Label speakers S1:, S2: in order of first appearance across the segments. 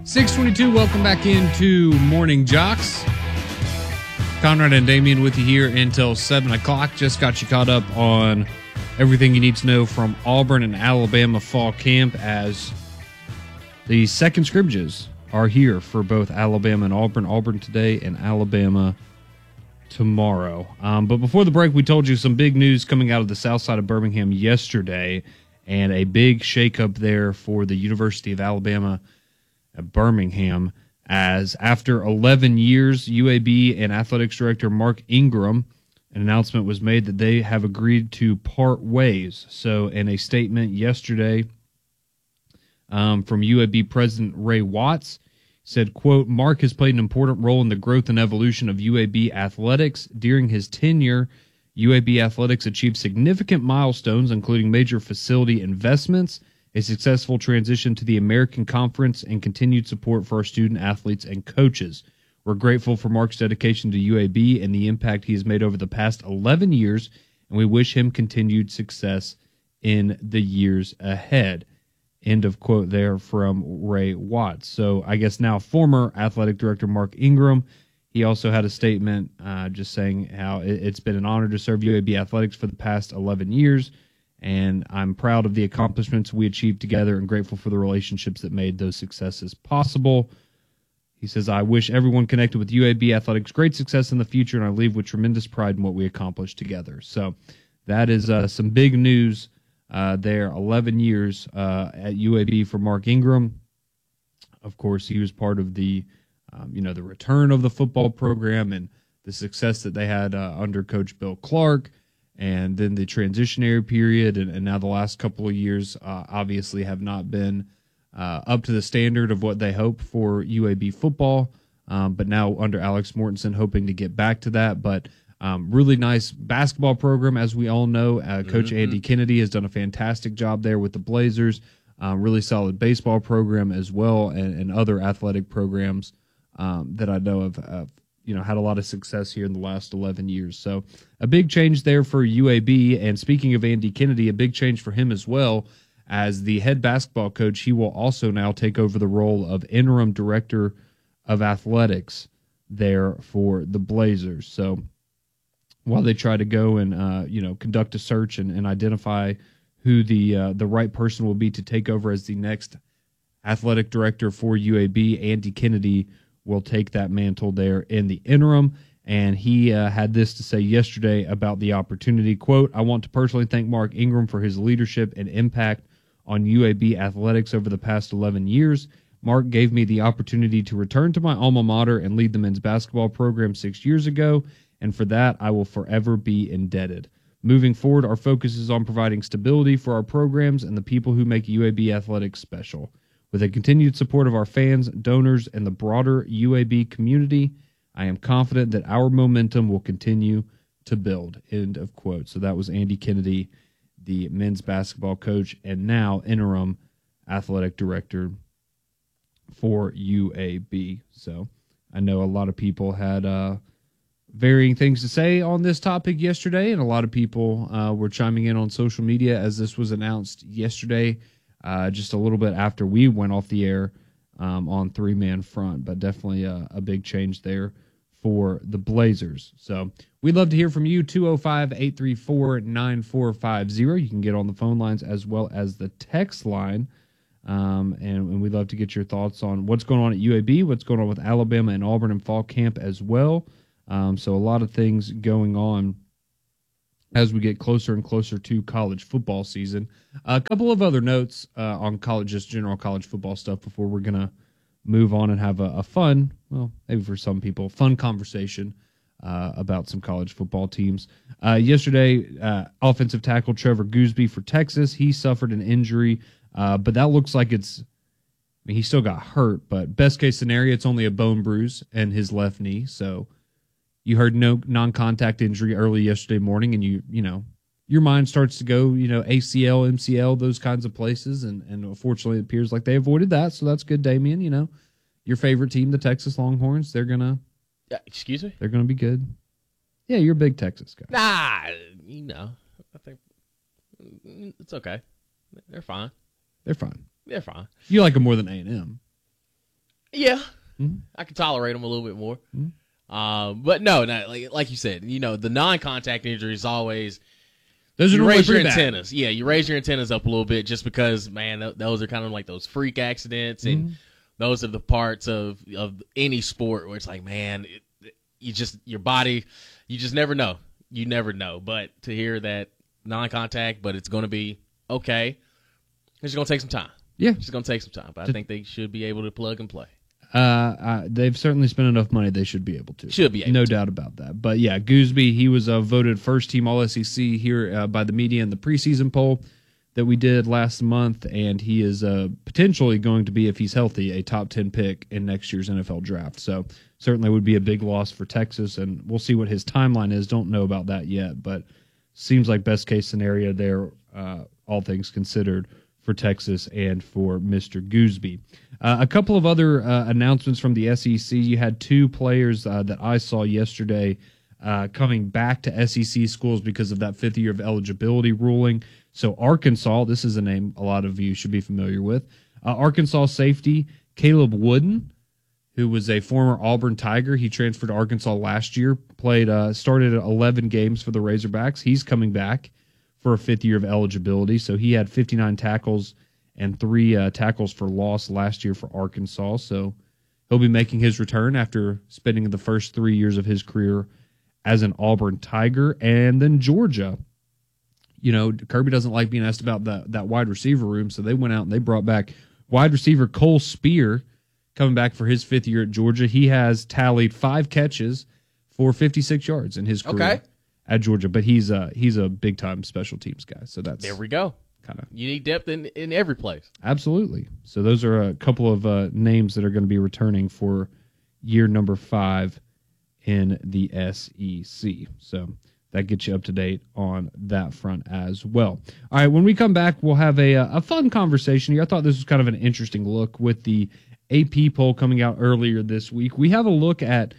S1: 622, welcome back into Morning Jocks. Conrad and Damien with you here until 7 o'clock. Just got you caught up on everything you need to know from Auburn and Alabama fall camp as the second scrimmages are here for both Alabama and Auburn. Auburn today and Alabama tomorrow. But before the break, we told you some big news coming out of the south side of Birmingham yesterday, and a big shakeup there for the University of Alabama at Birmingham, as after 11 years, UAB and athletics director Mark Ingram, an announcement was made that they have agreed to part ways. So in a statement yesterday from UAB President Ray Watts, said, quote, Mark has played an important role in the growth and evolution of UAB athletics. During his tenure, UAB athletics achieved significant milestones, including major facility investments, a successful transition to the American Conference, and continued support for our student athletes and coaches. We're grateful for Mark's dedication to UAB and the impact he has made over the past 11 years, and we wish him continued success in the years ahead. End of quote there from Ray Watts. So I guess now former athletic director Mark Ingram, he also had a statement just saying how it's been an honor to serve UAB athletics for the past 11 years. And I'm proud of the accomplishments we achieved together and grateful for the relationships that made those successes possible. He says, I wish everyone connected with UAB athletics great success in the future, and I leave with tremendous pride in what we accomplished together. So that is some big news there. 11 years at UAB for Mark Ingram. Of course, he was part of the, the return of the football program and the success that they had under Coach Bill Clark. And then the transitionary period, and now the last couple of years obviously have not been up to the standard of what they hope for UAB football. But now under Alex Mortensen, hoping to get back to that. But really nice basketball program, as we all know. Coach Andy Kennedy has done a fantastic job there with the Blazers. Really solid baseball program as well, and other athletic programs that I know of. Had a lot of success here in the last 11 years. So a big change there for UAB. And speaking of Andy Kennedy, a big change for him as well. As the head basketball coach, he will also now take over the role of interim director of athletics there for the Blazers. So while they try to go and, conduct a search and identify who the right person will be to take over as the next athletic director for UAB, Andy Kennedy will take that mantle there in the interim. And he had this to say yesterday about the opportunity. Quote, I want to personally thank Mark Ingram for his leadership and impact on UAB athletics over the past 11 years. Mark gave me the opportunity to return to my alma mater and lead the men's basketball program 6 years ago, and for that I will forever be indebted. Moving forward, our focus is on providing stability for our programs and the people who make UAB athletics special. With the continued support of our fans, donors, and the broader UAB community, I am confident that our momentum will continue to build. End of quote. So that was Andy Kennedy, the men's basketball coach and now interim athletic director for UAB. So I know a lot of people had varying things to say on this topic yesterday, and a lot of people were chiming in on social media as this was announced yesterday. Just a little bit after we went off the air on three-man front, but definitely a big change there for the Blazers. So we'd love to hear from you, 205-834-9450. You can get on the phone lines as well as the text line, and we'd love to get your thoughts on what's going on at UAB, what's going on with Alabama and Auburn in fall camp as well. So a lot of things going on as we get closer and closer to college football season. A couple of other notes on college, just general college football stuff before we're going to move on and have a fun, well, maybe for some people, fun conversation about some college football teams. Yesterday, offensive tackle Trevor Gooseby for Texas, he suffered an injury, but that looks like he still got hurt, but best case scenario, it's only a bone bruise in his left knee, so you heard no non-contact injury early yesterday morning, and your mind starts to go, ACL, MCL, those kinds of places, and unfortunately it appears like they avoided that, so that's good, Damien. Your favorite team, the Texas Longhorns, they're gonna.
S2: Excuse me?
S1: They're gonna be good. Yeah, you're a big Texas guy.
S2: I think it's okay. They're fine.
S1: They're fine.
S2: They're fine.
S1: You like them more than A&M.
S2: Yeah,
S1: Mm-hmm.
S2: I can tolerate them a little bit more. But no, like you said, the non-contact injuries always.
S1: Those are
S2: You
S1: normally
S2: raise your
S1: pretty bad.
S2: antennas. Yeah, you raise your antennas up a little bit just because, man, those are kind of like those freak accidents, and those are the parts of any sport where it's like, man, your body, you just never know. You never know. But to hear that non-contact, but it's going to be okay, it's going to take some time.
S1: Yeah.
S2: It's just going to take some time. But I think they should be able to plug and play.
S1: They've certainly spent enough money. They should be able to.
S2: Should be able
S1: no
S2: to.
S1: doubt about that. But yeah, Gooseby, he was voted first team All SEC here by the media in the preseason poll that we did last month, and he is potentially going to be, if he's healthy, a top 10 pick in next year's NFL draft. So certainly would be a big loss for Texas, and we'll see what his timeline is. Don't know about that yet, but seems like best case scenario there, all things considered, for Texas and for Mr. Gooseby. A couple of other announcements from the SEC. You had two players that I saw yesterday coming back to SEC schools because of that fifth year of eligibility ruling. So Arkansas, this is a name a lot of you should be familiar with. Arkansas safety Caleb Wooden, who was a former Auburn Tiger. He transferred to Arkansas last year, started 11 games for the Razorbacks. He's coming back for a fifth year of eligibility. So he had 59 tackles and 3 tackles for loss last year for Arkansas. So he'll be making his return after spending the first 3 years of his career as an Auburn Tiger. And then Georgia, Kirby doesn't like being asked about that wide receiver room, so they went out and they brought back wide receiver Cole Spear, coming back for his fifth year at Georgia. He has tallied 5 catches for 56 yards in his career at Georgia, but he's a big time special teams guy. So
S2: There we go.
S1: Kind of,
S2: you need depth in every place.
S1: Absolutely. So those are a couple of names that are going to be returning for year number 5 in the SEC. So that gets you up to date on that front as well. All right, when we come back, we'll have a fun conversation here. I thought this was kind of an interesting look with the AP poll coming out earlier this week. We have a look at,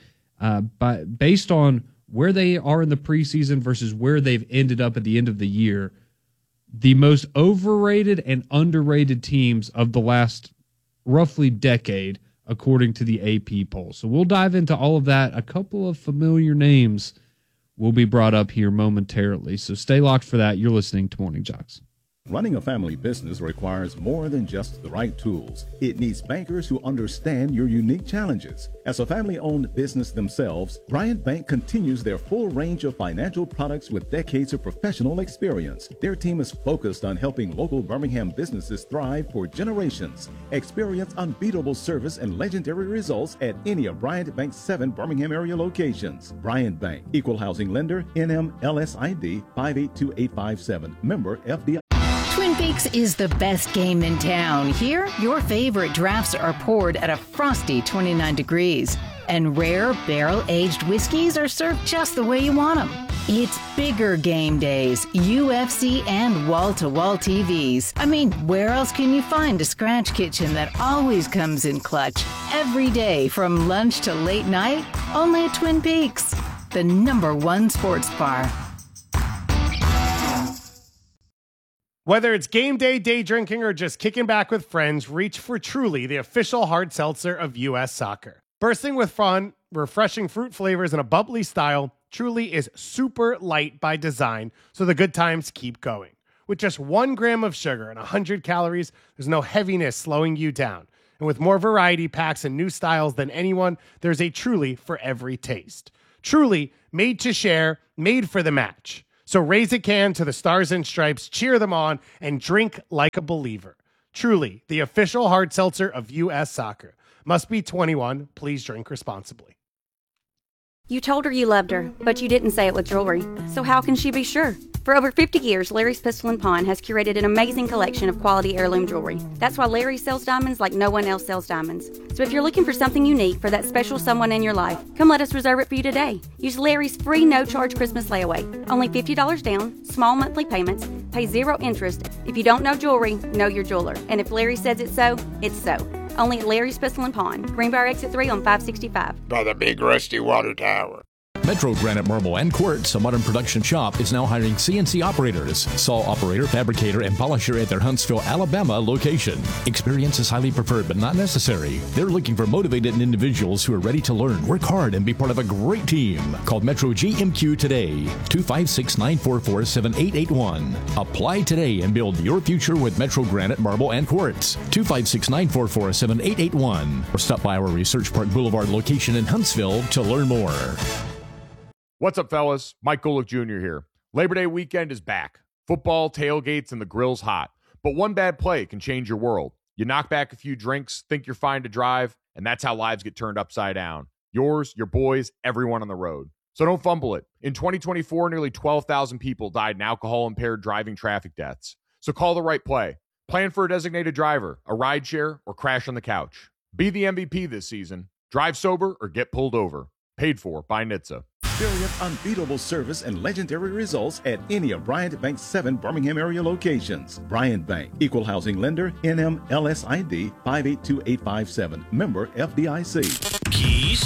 S1: based on where they are in the preseason versus where they've ended up at the end of the year, the most overrated and underrated teams of the last roughly decade, according to the AP poll. So we'll dive into all of that. A couple of familiar names will be brought up here momentarily. So stay locked for that. You're listening to Morning Jocks.
S3: Running a family business requires more than just the right tools. It needs bankers who understand your unique challenges. As a family-owned business themselves, Bryant Bank continues their full range of financial products with decades of professional experience. Their team is focused on helping local Birmingham businesses thrive for generations. Experience unbeatable service and legendary results at any of Bryant Bank's 7 Birmingham area locations. Bryant Bank, Equal Housing Lender, NMLSID 582857, member FDIC.
S4: Twin Peaks is the best game in town. Here, your favorite drafts are poured at a frosty 29 degrees. And rare, barrel-aged whiskeys are served just the way you want them. It's bigger game days, UFC, and wall-to-wall TVs. I mean, where else can you find a scratch kitchen that always comes in clutch? Every day, from lunch to late night, only at Twin Peaks, the #1 sports bar.
S5: Whether it's game day, day drinking, or just kicking back with friends, reach for Truly, the official hard seltzer of U.S. Soccer. Bursting with fun, refreshing fruit flavors, and a bubbly style, Truly is super light by design, so the good times keep going. With just 1 gram of sugar and 100 calories, there's no heaviness slowing you down. And with more variety packs and new styles than anyone, there's a Truly for every taste. Truly, made to share, made for the match. So raise a can to the Stars and Stripes, cheer them on, and drink like a believer. Truly, the official hard seltzer of U.S. Soccer. Must be 21. Please drink responsibly.
S6: You told her you loved her, but you didn't say it with jewelry. So how can she be sure? For over 50 years, Larry's Pistol & Pawn has curated an amazing collection of quality heirloom jewelry. That's why Larry sells diamonds like no one else sells diamonds. So if you're looking for something unique for that special someone in your life, come let us reserve it for you today. Use Larry's free no-charge Christmas layaway. Only $50 down, small monthly payments, pay 0 interest. If you don't know jewelry, know your jeweler. And if Larry says it's so, it's so. Only at Larry's Pistol & Pawn, Greenbrier Exit 3 on 565.
S7: By the big rusty water tower. Metro Granite Marble and Quartz, a modern production shop, is now hiring CNC operators, saw operator, fabricator, and polisher at their Huntsville, Alabama location. Experience is highly preferred but not necessary. They're looking for motivated individuals who are ready to learn, work hard, and be part of a great team. Call Metro GMQ today, 256-944-7881. Apply today and build your future with Metro Granite Marble and Quartz, 256-944-7881. Or stop by our Research Park Boulevard location in Huntsville to learn more.
S8: What's up, fellas? Mike Golick Jr. here. Labor Day weekend is back. Football, tailgates, and the grill's hot. But one bad play can change your world. You knock back a few drinks, think you're fine to drive, and that's how lives get turned upside down. Yours, your boys, everyone on the road. So don't fumble it. In 2024, nearly 12,000 people died in alcohol-impaired driving traffic deaths. So call the right play. Plan for a designated driver, a rideshare, or crash on the couch. Be the MVP this season. Drive sober or get pulled over. Paid for by NHTSA.
S3: Experience unbeatable service and legendary results at any of Bryant Bank's 7 Birmingham area locations. Bryant Bank, Equal Housing Lender, NMLSID 582857, member FDIC.